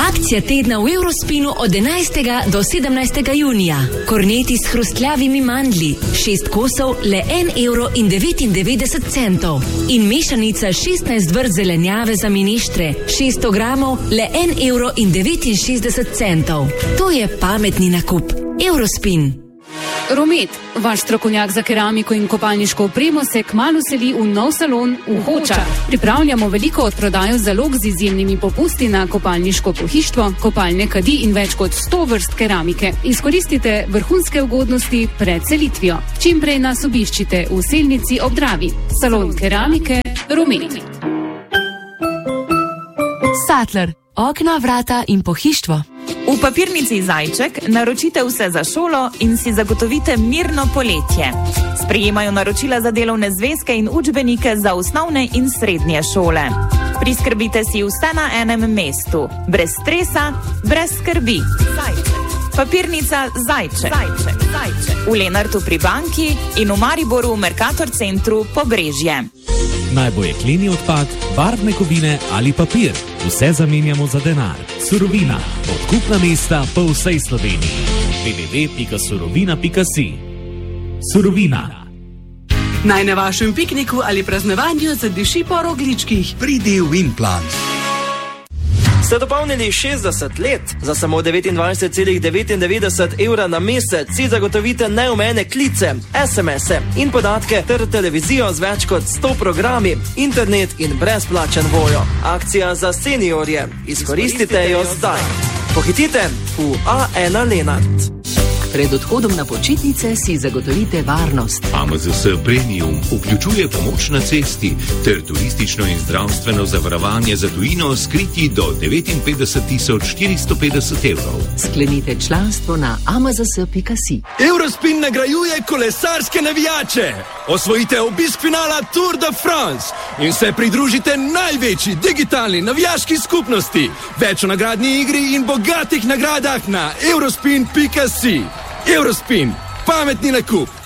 Akcija tedna v Eurospinu od 11. do 17. junija. Korneti s hrustljavimi mandlji, 6 kosov, le 1,99 €. In mešanica 16 vrst zelenjave za mineštre, 600 gramov, le 1,69 €. To je pametni nakup. Eurospin. Romet, vaš strokovnjak za keramiko in kopalniško opremo, se kmalu seli v nov salon v Hočah. Pripravljamo veliko odprodajo zalog z izjemnimi popusti na kopalniško pohištvo, kopalne kadi in več kot 100 vrst keramike. Izkoristite vrhunske ugodnosti pred selitvijo. Čim prej nas obiščite v Selnici ob Dravi. Salon keramike Romet. Sattler, okna, vrata in pohištvo. V papirnici Zajček naročite vse za šolo in si zagotovite mirno poletje. Sprejemajo naročila za delovne zvezke in učbenike za osnovne in srednje šole. Priskrbite si vse na enem mestu. Brez stresa, brez skrbi. Zajček. Papirnica Zajček. V Lenartu pri banki in v Mariboru v Mercator centru Pobrežje. Naj bo jekleni odpad, barvne kovine ali papir. Vse zamenjamo za denar. Surovina. Odkupna mesta po vsej Sloveniji. www.surovina.si. Surovina. Naj na vašem pikniku ali praznovanju zadiši po rogljičkih. Pridi v Implant. Ste dopolnili 60 let? Za samo 29,99 € na mesec si zagotovite neomejene klice, SMS-e in podatke ter televizijo z več kot 100 programi, internet in brezplačen vojo. Akcija za seniorje. Izkoristite jo zdaj. Pohitite v A1 Lenart. Pred odhodom na počitnice si zagotovite varnost. AMZS Premium vključuje pomoč na cesti ter turistično in zdravstveno zavarovanje za tujino s kriti do 59.450 €. Sklenite članstvo na amzs.si. Eurospin nagrajuje kolesarske navijače. Osvojite obisk finala Tour de France in se pridružite največji digitalni navijaški skupnosti. Več o nagradni igri in bogatih nagradah na eurospin.si. Eurospin, pametni nakup.